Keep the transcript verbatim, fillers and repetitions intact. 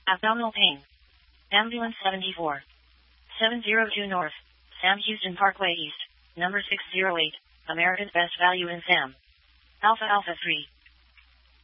Abdominal pain. Ambulance seventy-four. seven oh two North. Sam Houston Parkway East. Number six oh eight. America's Best Value in Sam. Alpha Alpha three.